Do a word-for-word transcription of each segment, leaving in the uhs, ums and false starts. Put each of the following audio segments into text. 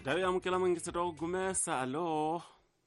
Dawe amukela mangiseto kugumesa. Alo.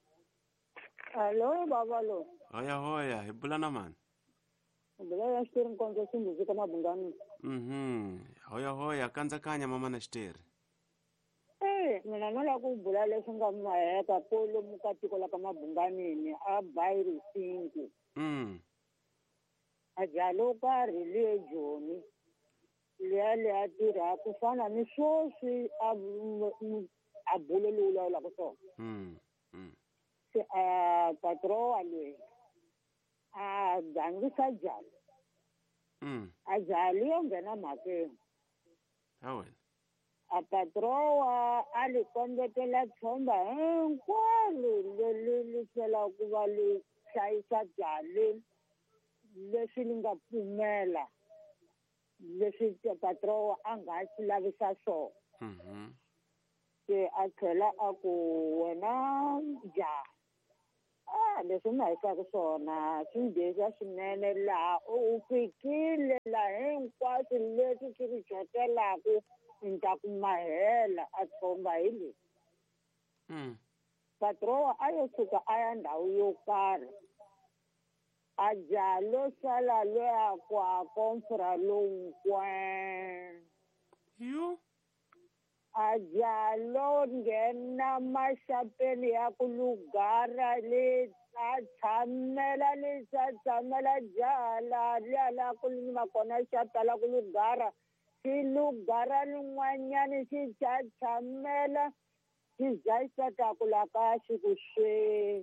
Alo baba lo. Hoya hoya, hebulana man. Bila ya shiri nkonzo simbuzi kama bungani. Mhm. Hoya hoya, kanza kanya mama na shteri. Eh, mina nola ku bula leswi nga maheka polo mukatiko la kama bungani ni a bayiri singu. Mm. A jalo karhi le joni. Le le a tira ku fana ni swoswi a a bule lo la la ku so. Mm. Mm. Se a patroa le. A gangisa jalo. Mm. A jali ongena makeni. Hawen. A patroa a li kondletela tshomba hinkwaro le tlhela ku va li hlayisa byale leswi li nga pfumela leswi patroa a nga swi lavisa swona. Mhm. Se a tlhela a ku wena ja ah leswi mi hayisaku swona swi ndlisa swinene laha u fikile laha hinkwaswo leswi swi ri jotelaku nta ku mahela a tshomba hi leswi. Mm. Patroa a yo suka a ya ndhawu yo karhi a jaha lo sala loya kwa komfura lonkwe Yo. a jaha lo nghena maxapeni ya ku lugara le a tshamela lexi a tshamela jaha laha liya laha ku yima kona xapa la ku lugara xi lugara lin'wanyani xi tshamela xi za xi ta takula ka xi ku swee.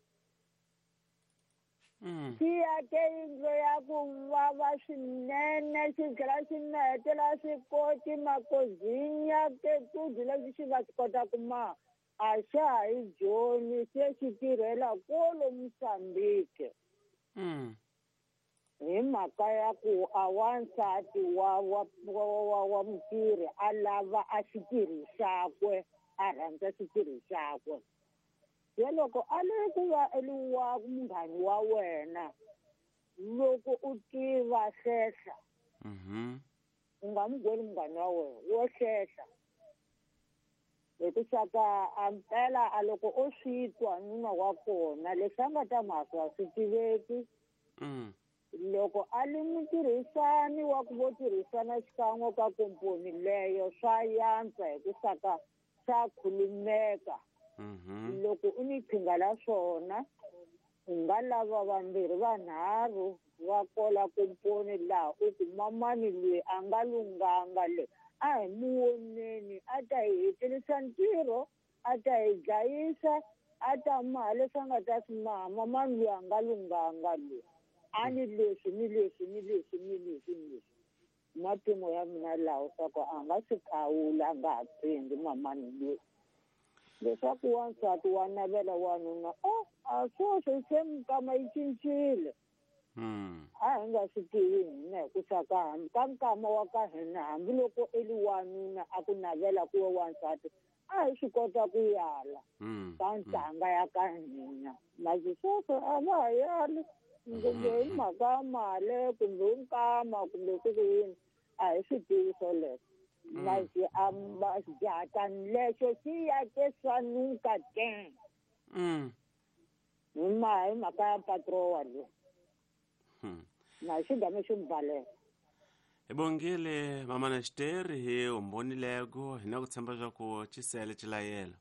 Mm. Xi ake yindlu ya ku vava swinene xi tlhela xi mehetela swi koti makozinya ketudzi leswi xi nga swi kota ku ma a xa ha yi joni se xi tirhela kolo Mosambike. Mm. Hi mhaka ya ku a wansati wa wa wa wa mutirhi a lava a xitirhi xakwe a rhandza xitirhi xakwe. Se loko a lava ku va eliwa munghani wa wena loko u tiva hlehla Mhm. u nga n'wi byeli munghani wa wena wo hlehla hi ku xaka a mpela a loko o swi twa nuna wa kona leswi a nga ta mahlo a swi tiveki. Mm. Loko a li mutirhisani wa ku vo tirhisana xikan'we ka komponi leyo swa yantswa hi ku saka swa khulumeka. Mhm. Loko u ni qhinga la swona u nga lava vambirhi vanharhu va kola komponi laha u ku mamani loyi a nga lunghanga le a hi mu voneni a ta hi hetelisa ntirho a ta hi dlayisa a ta maha leswi a nga ta swi maha mamani loyi a nga lunghanga loyi a ni leswi ni leswi ni leswi ni leswi ni leswi matimu ya mina laha swa ku a nga swi khawula a nga ha tshembi mamani loyi leswaku wansati wa navela wanuna o a swoswo se mikama yi cincile. Mm. A hi nga swi tivi hina hi ku saka ka nkama wa ka hina hambiloko eli wanuna a ku navela ku we wansati a hi swi kota ku yala Mm. ka ntanga ya ka hina masi sweswo a va ha yali kumbe hi mhaka ya mali kumbe hi nkama kumbe ku yini a hi swi tivi swoleswo. Masi a xijahatan lexo xi yake swa nuka ke. Mm. Hi ma hi mhaka ya patroa leyi Hmm. na xi dame xi mi balela. Ebongile mama na shteri hi umbonileko hina ku tshemba swa ku chisele chilayela.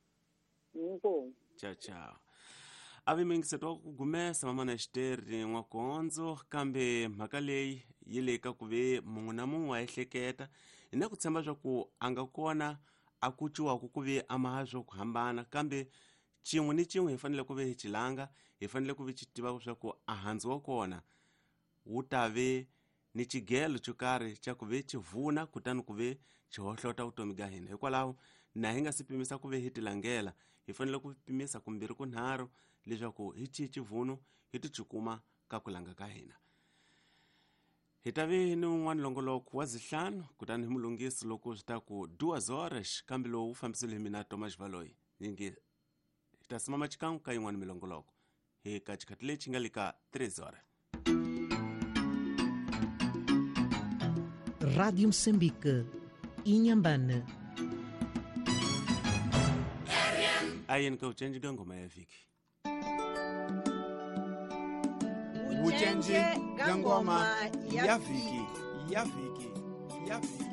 Inkomu. Ciao ciao. Avi mingiseto wa ku gumesa mama na shteri n'wakondzo kambe mhaka leyi yi le ka ku ve munhu na munhu wa ehleketa hina ku tshemba swa ku a nga kona a kuciwaku ku ve a maha swa ku hambana kambe cin'we ni cin'we hi fanele ku ve hi chilanga hi fanele ku ve chi tiva swa ku a handzi wa kona wu ta ve ni cigelo xo karhi xa ku ve chi vuna kutani ku ve chi hohlota vutomi bya hina hikwalaho na hi nga si pimisa ku ve hi tilangela hi fanele ku pimisa kumbirhi kunharhu leswaku hi chihi chivuno hi ti cikuma ka ku langa ka hina. Hi ta ve ni un'wana longoloko wa zihlanu kutani hi mulunghisi loko swi ta ku duas horas kambe lowu wu fambisile hi mina Thomas Valoyi nyingi hi ta simama xikan'we ka yin'wana milongoloko hi ka chikati lexi nga le ka três horas. Rádio Moçambique, Inhambane ayeni ka ucenji ka ngoma ya vhiki. Ucenji ka ngoma ya vhiki ya vhiki ya vhiki.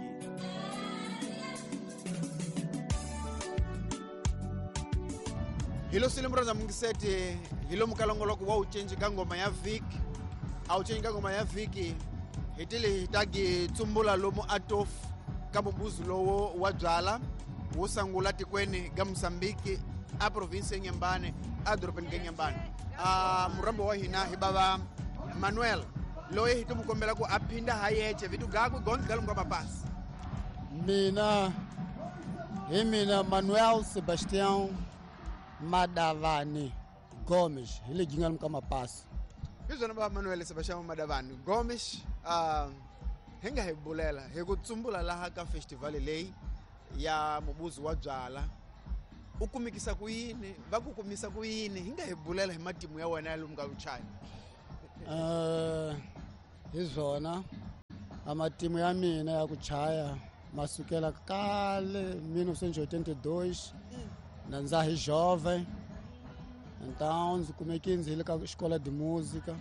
Hilo silimbraza mungisete hilo mukalongoloko wa ucenji ka ngoma ya vhiki. A ucenji ka ngoma ya vhiki hitile hitagi tsumbula lomu atof ka mumbuzi lowo wa byala wo sangula tikweni ga Mosambiki a province Nyambane a dorobeni ga Nyambane. A murambo wa hina hibaba Manuel loye hitumukombela ku aphinda hayeche vitu gaku gonzi galunga mapasi. Mina hi mina Manuel Sebastião Madavani Gomes hile jinga lumka mapasi. Hizo na ba Manuel Sebastião Madavani Gomes uh, henga hebulela hekutsumbula laha ka festival leyi ya mubuzi wa byala ukumikisa kuyini vakukumisa kuyini hinga hebulela hi matimu ya wena lumka uchaya. Uh, hizona amatimu ya mina ya kuchaya masukela kale mille novecentos e oitenta e dois na nzahi jovem. Então nzi kumeki nzi hile ka escola de música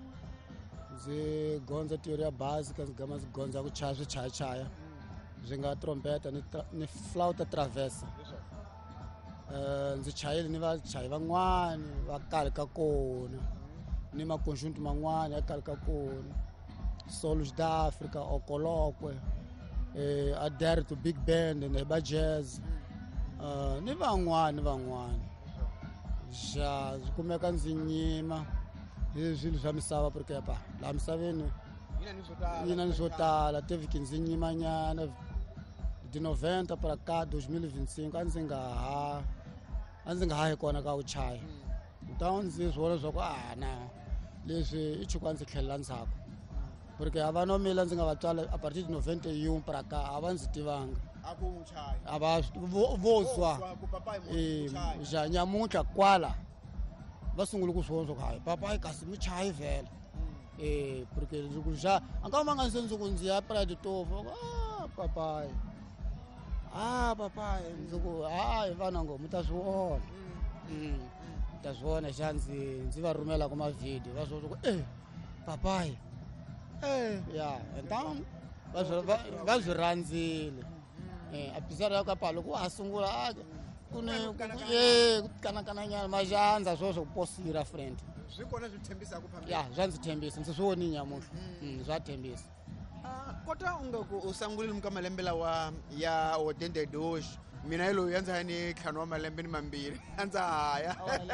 nzi gonza teoria básica nzi gama nzi gonza kuchaya swichaya chaya nzi nga trompeta ni, tra, ni flauta travessa. Uh, nzi chayile ni vachayi van'wani va kale ka kona ni maconjunto man'wani ya kale ka kona solos da África Okolokwe eh, adere to big band and ba jazz uh, ni van'wani van'wani ja zikumeka ndzi nyima hi swilo swa misava porque apa la misaveni yina ni swo tala teviki ndzi nyima nyana de noventa para cá dois mil e vinte e cinco a ndzi nga ha a ndzi nga ha hi kona ka uchaya. Então ndzi swi vona swa ku ah na leswi i chukwa ndzi tlhelela ndzhaku porque a va no mila ndzi nga va tswala a partir de noventa e um para cá a va ndzi tivanga a va voswa ja nyamuntlha kwala va sungula ku swona swa ku hayi papai kasi mi chayi vhela eh porque loko ja anga ma nga ndzi ndzi ku ndzi ya pride tofu ah papai ah papai ndzi ku hayi vana ngo mi ta swi vona mm ta swi vona xa ndzi ndzi va rhumela ku ma video va swo ku eh papai eh ya então va va swi rhandzile eh apizara ya ka palo ku a sungula a kune eh kana kana nyana majanza swo swo posira friend swi kona swi thembisa ku phambili ya zwa ndzi thembisa ndzi swoni nyamuhla mm zwa thembisa. Ah kota unga ku usangulile mka malembe lawa ya otende dosh mina yilo yanza ni khano malembe ni mambiri anza haya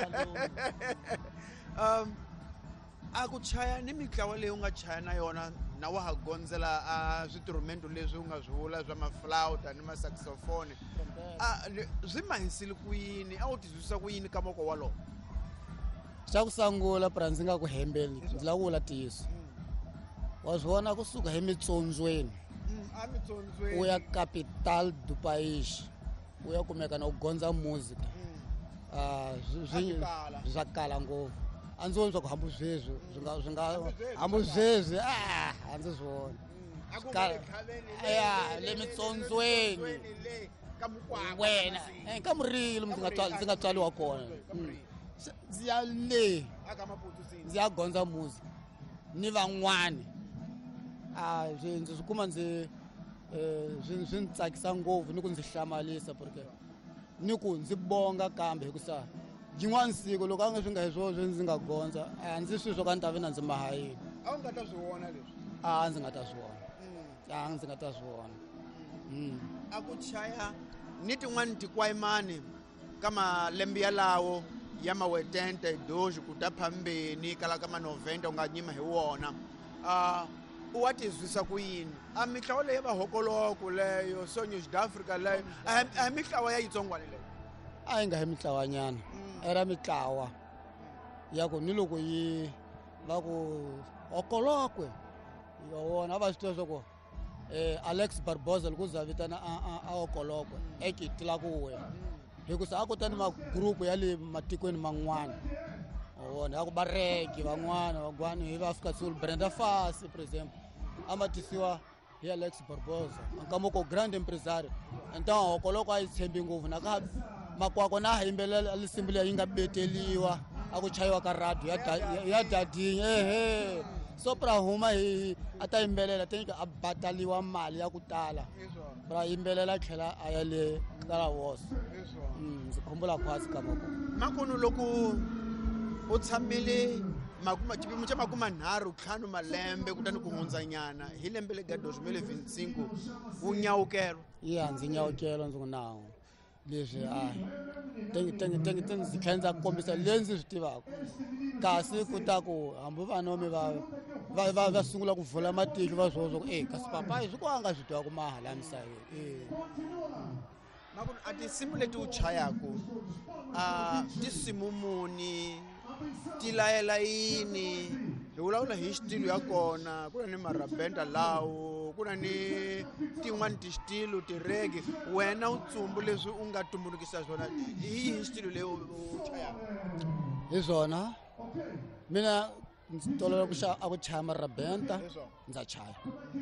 um akuchaya ni mitlawa leyi unga chaya na yona na wa ha gonzela a switrumento leswi unga zwivula swa maflauta ni ma saxophone a swi mahisile ku yini a u tizwisa ku yini ka moko walo xa ku sangula pra ndzi nga ku hembeli ndzi la ku vula tiso wa swona kusuka hi mitsondzweni a mitsondzweni u ya capital du país u ya kumeka na u gonza music ah zwi zwa kala ngopfu a ndzi voni swa ku hambu sweswi swi nga swi nga hambu sweswi ah a ndzi swi vona ya le mitsondzweni wena ka murilo ndzi nga ndzi nga tswaliwa kona ndzi ya le ndzi ya gonza music ni van'wani a ndzi swi kuma ndzi swi swi tsakisa ngopfu ni ku ndzi hlamalisa porque ni ku ndzi bonga kambe hikusa jin'wana siku loko a nga swi nga hi swona ndzi nga gonza a ndzi swi swo ka ni ta vena ndzi mahayini a wu nga ta swi vona leswi a ndzi nga ta swi vona a ndzi nga ta swi vona a ku chaya ni tin'wani tikwayimani ka malembe yalawo ya mawetente doji ku ta phambeni kala ka manoventa u nga nyima hi wona a u wa tizwisa ku yini a mitlawa leyi va hokoloko leyo Sonhos da África leyo a mitlawa ya yitsongwana leyo a yi nga hi mitlawanyana era mitlawa ya ku ni loko yi va ku hokolokwe yo wona va swi tiva swa ku eh Alex Barbosa loko za vitana a a hokolokwe ekitila ku we hikusa a kutani ma group ya le matikweni man'wana wona ya ku bareki van'wana vagwani hi va Africa Soul Brenda Fassie for example amatisiwa hi Alex Barbosa ankamoko grand empresario então hokoloko a yi tshembi ngopfu na ka makwakwa na ha yimbelela risimu leyi nga beteliwa a ku chayiwa ka radio ya da- ya dadini ehe so pra huma hi a ta yimbelela te nyika a bataliwa mali ya ku tala pra yimbelela tlhela a ya le kala woso Mm, ndzi khumbula khwatsi ka mako makunu loko u tshamile makuma chipimo cha makuma nharhu ntlhanu malembe kutani ku hundza nyana hi lembe le ka two thousand twenty-five u nyawukelo iya ndzi nyawukelo ndzi ku nawu leswi a tengi tengi tengi tengi ndzi tlhela ndza kombisa leyi ndzi swi tivaka kasi ku ta ku hambi vanomi va va va va sungula ku vula matihlo va swona ku eh kasi papa hi swi ku a nga swi twa ku mahala misaveni eh makunu a tinsimu leti u chayaku a tinsimu muni ti layela yini hi vulavula hi xitilu ya kona ku na ni marabenda lawo ku na ni tin'wani tixitilu tiregi wena u tsumbu leswi u nga tumbulukisa swona hi yihi xitilu leyi u u chayaka hi swona mina ndzi tolovela ku xa a ku chaya marabenta ndza chaya